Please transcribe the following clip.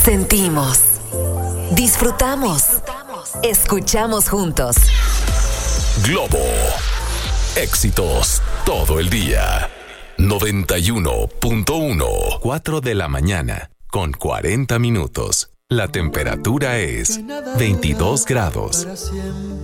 Sentimos, disfrutamos, escuchamos juntos. Globo. Éxitos todo el día. 91.1. 4 de la mañana con 40 minutos. La temperatura es 22 grados.